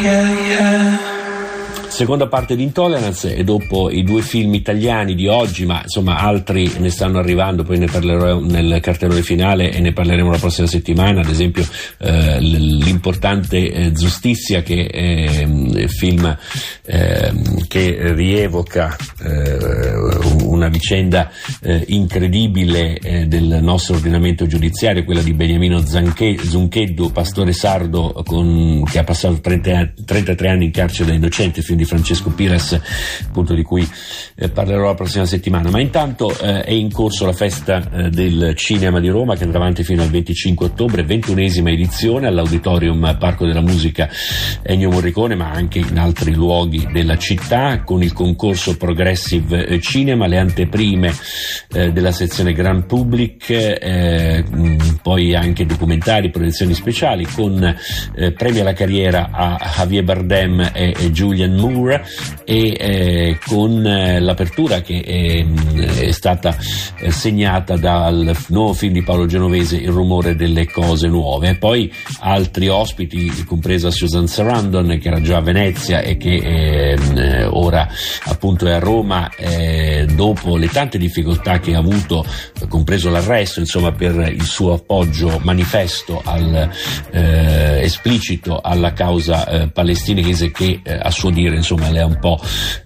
Seconda parte di Intolerance, e dopo i due film italiani di oggi, ma insomma altri ne stanno arrivando, poi ne parlerò nel cartellone finale e ne parleremo la prossima settimana, ad esempio l'importante Giustizia, che è un film che rievoca una vicenda incredibile del nostro ordinamento giudiziario, quella di Beniamino Zuncheddu, pastore sardo che ha passato 33 anni in carcere da innocente, film di Francesco Pires, appunto, di cui parlerò la prossima settimana. Ma intanto è in corso la festa del cinema di Roma, che andrà avanti fino al 25 ottobre, 21esima edizione all'Auditorium Parco della Musica Ennio Morricone, ma anche in altri luoghi della città, con il concorso Progressive Cinema, le anteprime della sezione Grand Public, poi anche documentari, proiezioni speciali, con premi alla carriera a Javier Bardem e Julianne Moore, e con l'apertura che è stata segnata dal nuovo film di Paolo Genovese, Il rumore delle cose nuove. E poi altri ospiti, compresa Susan Sarandon, che era già a Venezia e che ora appunto è a Roma, dopo le tante difficoltà che ha avuto, compreso l'arresto, insomma, per il suo appoggio manifesto esplicito alla causa palestinese, che a suo dire, insomma, l'ha un po'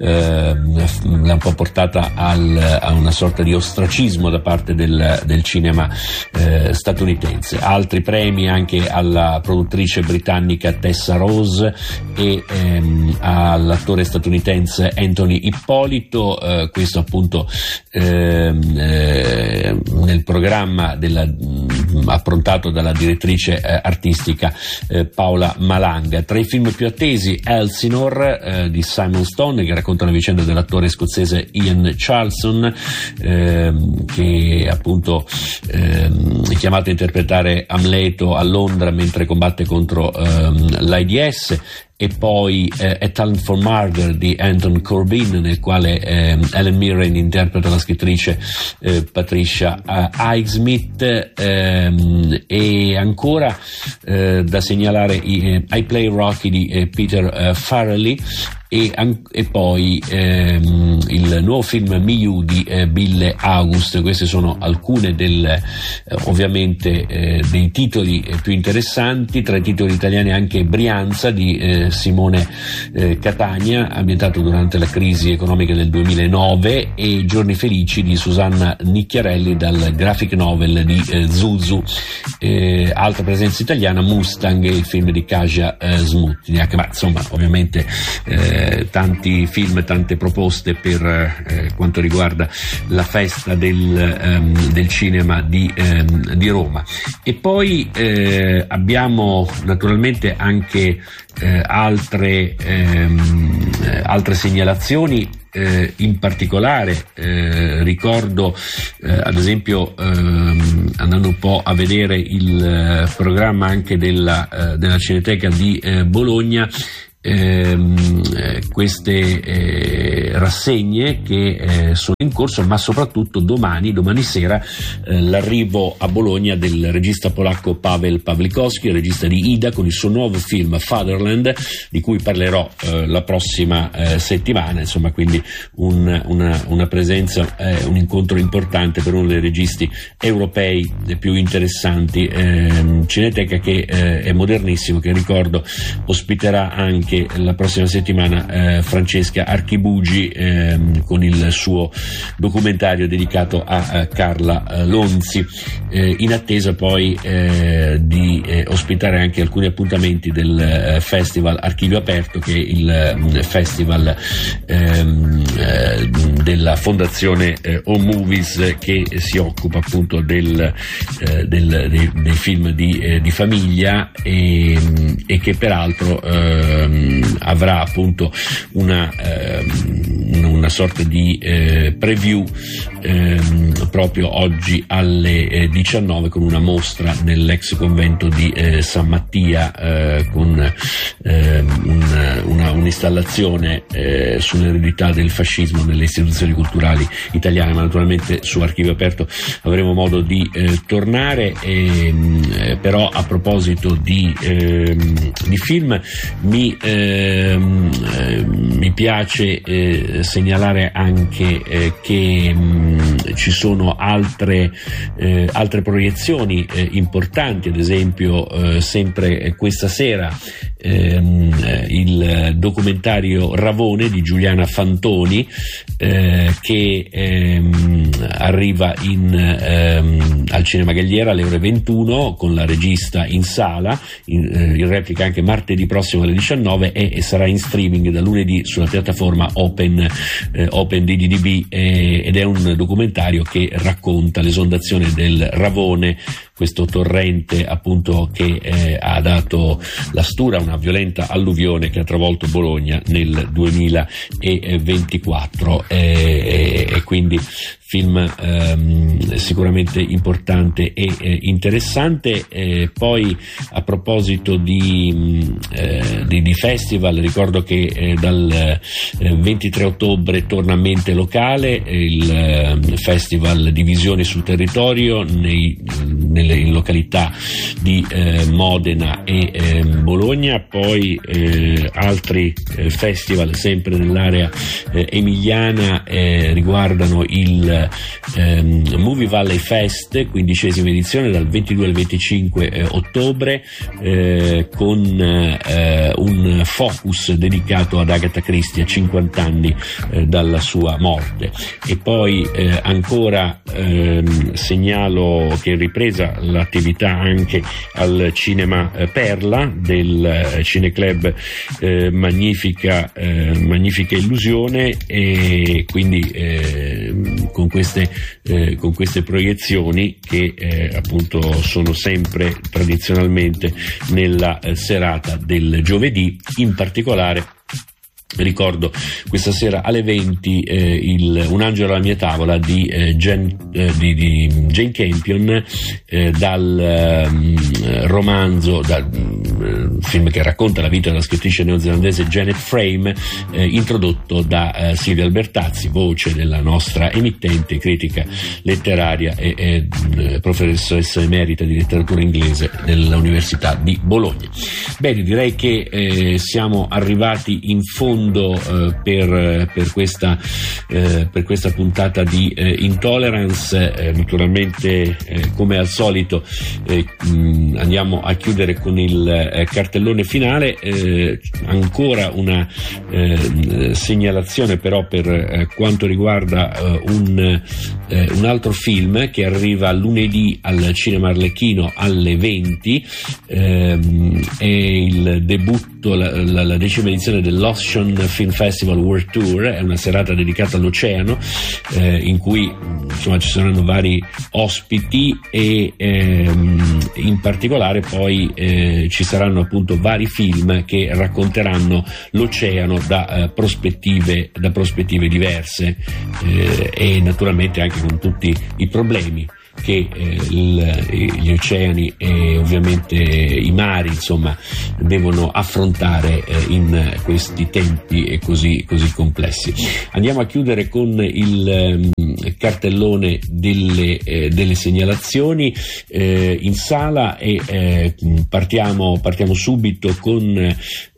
portata a una sorta di ostracismo da parte del cinema statunitense. Altri premi anche alla produttrice britannica Tessa Rose e all'attore statunitense Anthony Ippolito, questo appunto nel programma approntato dalla direttrice artistica Paola Malanga. Tra i film più attesi, Elsinore di Simon Stone, che racconta la vicenda dell'attore scozzese Ian Charleson, che appunto è chiamato a interpretare Amleto a Londra mentre combatte contro l'AIDS. E poi A Talent for Murder di Anton Corbin, nel quale Helen Mirren interpreta la scrittrice Patricia Highsmith, e ancora da segnalare I Play Rocky di Peter Farrelly, e poi il nuovo film Miyu di Bille August. Queste sono alcune ovviamente dei titoli più interessanti. Tra i titoli italiani anche Brianza di Simone Catania, ambientato durante la crisi economica del 2009, e Giorni felici di Susanna Nicchiarelli, dal graphic novel di Zuzu. Altra presenza italiana, Mustang, il film di Kasia Smutniak. Ma insomma, ovviamente tanti film, tante proposte per quanto riguarda la festa del cinema di Roma. E poi abbiamo naturalmente anche altre segnalazioni. In particolare ricordo ad esempio, andando un po' a vedere il programma anche della Cineteca di Bologna, queste rassegne che sono in corso, ma soprattutto domani sera l'arrivo a Bologna del regista polacco Paweł Pawlikowski, regista di Ida, con il suo nuovo film Fatherland, di cui parlerò la prossima settimana. Insomma, quindi una presenza, un incontro importante per uno dei registi europei più interessanti. Cineteca che è modernissimo, che ricordo ospiterà anche la prossima settimana Francesca Archibugi con il suo documentario dedicato a Carla Lonzi, in attesa poi di ospitare anche alcuni appuntamenti del Festival Archivio Aperto, che è il festival della Fondazione Home Movies, che si occupa appunto dei film di famiglia, e che peraltro avrà appunto una sorta di preview proprio oggi alle 19, con una mostra nell'ex convento di San Mattia, con una un'installazione sull'eredità del fascismo nelle istituzioni culturali italiane, ma naturalmente su Archivio Aperto avremo modo di tornare. Però a proposito di film mi piace segnalare anche che ci sono altre proiezioni importanti, ad esempio sempre questa sera il documentario Ravone di Giuliana Fantoni, che arriva al Cinema Galliera alle ore 21 con la regista in sala, in replica anche martedì prossimo alle 19 e sarà in streaming da lunedì sulla piattaforma Open DDB, ed è un documentario che racconta l'esondazione del Ravone, questo torrente appunto che ha dato la stura a una violenta alluvione che ha travolto Bologna nel 2024, e quindi film sicuramente importante e interessante. Poi a proposito di festival, ricordo che dal 23 ottobre torna a Mente Locale il festival di visioni sul territorio in località di Modena e Bologna. Poi altri festival sempre nell'area emiliana riguardano il Movie Valley Fest, 15ª edizione, dal 22 al 25 ottobre, con un focus dedicato ad Agatha Christie a 50 anni dalla sua morte. E poi ancora segnalo che è ripresa l'attività anche al Cinema Perla del Cineclub Magnifica Illusione, e quindi con queste proiezioni che appunto sono sempre tradizionalmente nella serata del giovedì. In particolare ricordo questa sera alle 20 Un angelo alla mia tavola di Jane Campion, dal romanzo, dal film che racconta la vita della scrittrice neozelandese Janet Frame, introdotto da Silvia Albertazzi, voce della nostra emittente, critica letteraria e professoressa emerita di letteratura inglese dell'Università di Bologna. Bene, direi che siamo arrivati in fondo per questa puntata di Intolerance. Naturalmente, come al solito, andiamo a chiudere con il cartellone finale. Ancora una segnalazione però per quanto riguarda un altro film che arriva lunedì al Cinema Arlecchino alle 20, è il debutto, la 10ª edizione dell'Ocean Film Festival World Tour. È una serata dedicata all'oceano, in cui insomma ci saranno vari ospiti e in particolare poi ci saranno appunto vari film che racconteranno l'oceano da prospettive diverse, e naturalmente anche con tutti i problemi che gli oceani e ovviamente i mari insomma devono affrontare in questi tempi così complessi. Andiamo a chiudere con il cartellone delle segnalazioni in sala, e partiamo subito con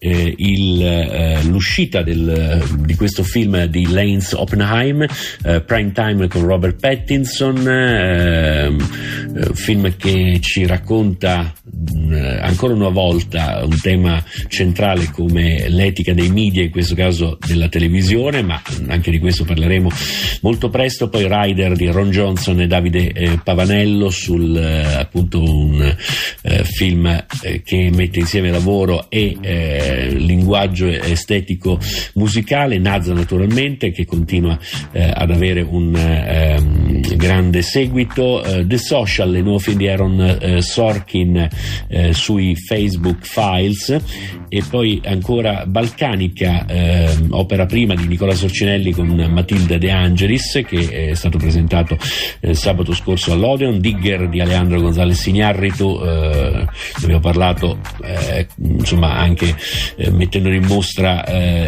l'uscita di questo film di Lance Oppenheim, Prime Time con Robert Pattinson, film che ci racconta ancora una volta un tema centrale come l'etica dei media, in questo caso della televisione, ma anche di questo parleremo molto presto. Poi Rider di Ron Johnson e Davide Pavanello, sul appunto un film che mette insieme lavoro e linguaggio estetico musicale. Nazza, naturalmente, che continua ad avere un grande seguito. The Social social, il nuovo film di Aaron Sorkin sui Facebook Files, e poi ancora Balcanica, opera prima di Nicola Sorcinelli con Matilda De Angelis, che è stato presentato sabato scorso all'Odeon. Digger di Alejandro González Iñárritu, ne abbiamo parlato insomma anche mettendo in mostra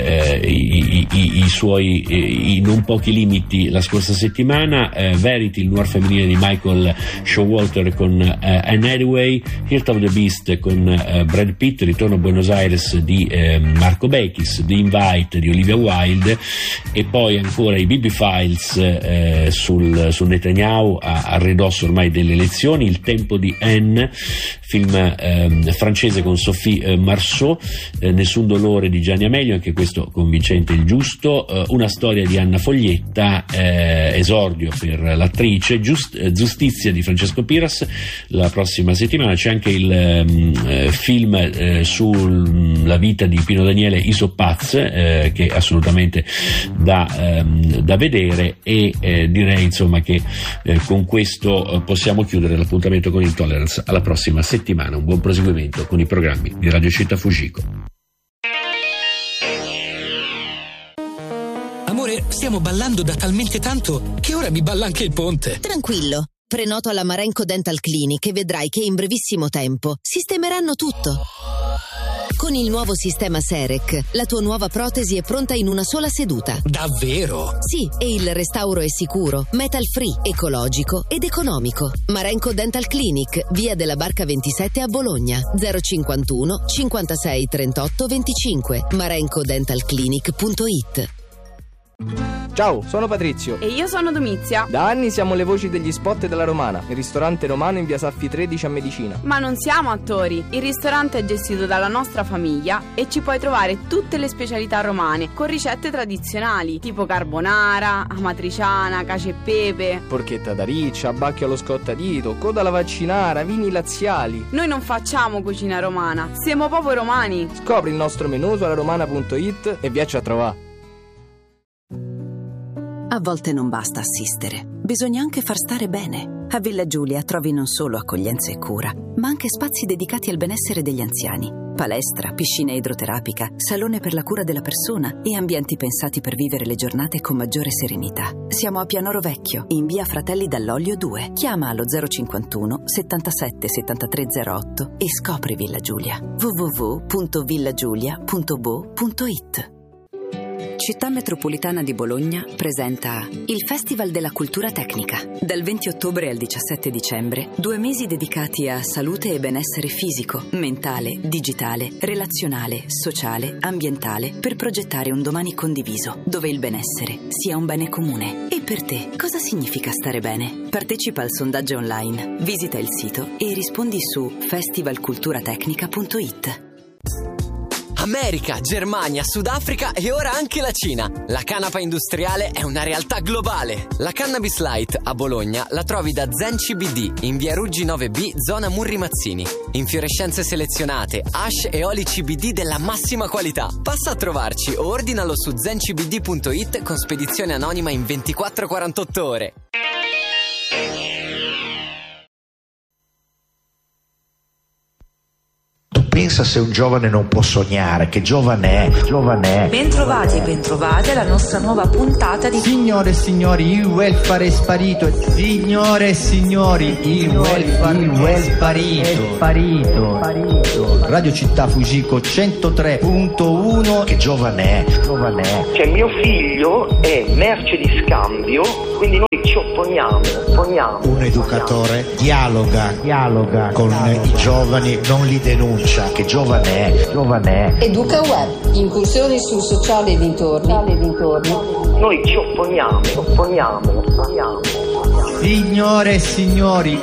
i suoi non pochi limiti la scorsa settimana. Verity, il noir femminile di Michael Showalter con Anne Hathaway, Heart of the Beast con Brad Pitt, Ritorno a Buenos Aires di Marco Bechis, The Invite di Olivia Wilde, e poi ancora i BB Files sul Netanyahu a ridosso ormai delle elezioni, Il tempo di Anne, film francese con Sophie Marceau, Nessun dolore di Gianni Amelio, anche questo convincente il giusto, Una storia di Anna Foglietta, esordio per l'attrice, Giustizia di Francesco Piras la prossima settimana. C'è anche il film sulla vita di Pino Daniele, Iso Paz, che è assolutamente da vedere, e direi insomma che con questo possiamo chiudere l'appuntamento con Intolerance. Alla prossima settimana, un buon proseguimento con i programmi di Radio Città Fujiko. Amore, stiamo ballando da talmente tanto che ora mi balla anche il ponte. Tranquillo, prenoto alla Marenco Dental Clinic e vedrai che in brevissimo tempo sistemeranno tutto. Con il nuovo sistema Serec, la tua nuova protesi è pronta in una sola seduta. Davvero? Sì, e il restauro è sicuro, metal free, ecologico ed economico. Marenco Dental Clinic, via della Barca 27 a Bologna, 051 56 38 25, marencodentalclinic.it. Ciao, sono Patrizio. E io sono Domizia. Da anni siamo le voci degli spot della Romana, il ristorante romano in via Saffi 13 a Medicina. Ma non siamo attori. Il ristorante è gestito dalla nostra famiglia e ci puoi trovare tutte le specialità romane con ricette tradizionali tipo carbonara, amatriciana, cacio e pepe, porchetta da riccia, abbacchio allo scottadito, coda alla vaccinara, vini laziali. Noi non facciamo cucina romana, siamo proprio romani. Scopri il nostro menù su alaromana.it e viaci a trovare. A volte non basta assistere, bisogna anche far stare bene. A Villa Giulia trovi non solo accoglienza e cura, ma anche spazi dedicati al benessere degli anziani. Palestra, piscina idroterapica, salone per la cura della persona e ambienti pensati per vivere le giornate con maggiore serenità. Siamo a Pianoro Vecchio, in via Fratelli Dall'Olio 2. Chiama allo 051 77 7308 e scopri Villa Giulia. www.villagiulia.bo.it. Città Metropolitana di Bologna presenta il Festival della Cultura Tecnica. Dal 20 ottobre al 17 dicembre, 2 mesi dedicati a salute e benessere fisico, mentale, digitale, relazionale, sociale, ambientale, per progettare un domani condiviso, dove il benessere sia un bene comune. E per te, cosa significa stare bene? Partecipa al sondaggio online, visita il sito e rispondi su festivalculturatecnica.it. America, Germania, Sudafrica e ora anche la Cina. La canapa industriale è una realtà globale. La Cannabis Light a Bologna la trovi da Zen CBD in via Ruggi 9B, zona Murri Mazzini. Infiorescenze selezionate, hash e oli CBD della massima qualità. Passa a trovarci o ordinalo su zencbd.it con spedizione anonima in 24-48 ore. Pensa se un giovane non può sognare, che giovane è, giovane è. Bentrovati e bentrovate alla nostra nuova puntata di Signore e signori, il welfare è sparito. Signore e signori, il welfare è sparito. Radio Città Fujiko 103.1. Che giovane è, giovane è. Cioè mio figlio è merce di scambio, quindi noi ci opponiamo. Un educatore dialoga con i giovani, non li denuncia. Che giovane è, giovane è. Educa Web, incursioni sul sociale e dintorni. Noi ci opponiamo. Signore e signori,